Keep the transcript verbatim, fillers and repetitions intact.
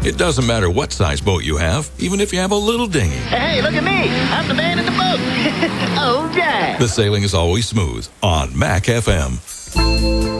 It doesn't matter what size boat you have, even if you have a little dinghy. Hey, look at me. I'm the man in the boat. All right. The sailing is always smooth on Mac F M.